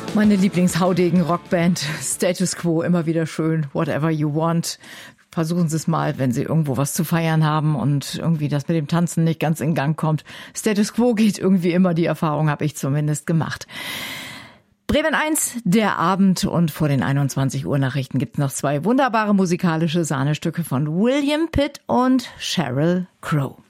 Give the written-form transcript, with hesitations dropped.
Meine Lieblingshaudegen-Rockband, Status Quo, immer wieder schön, Whatever You Want. Versuchen Sie es mal, wenn Sie irgendwo was zu feiern haben und irgendwie das mit dem Tanzen nicht ganz in Gang kommt. Status Quo geht irgendwie immer, die Erfahrung habe ich zumindest gemacht. Bremen 1, der Abend, und vor den 21 Uhr Nachrichten gibt's noch 2 wunderbare musikalische Sahnestücke von William Pitt und Sheryl Crow.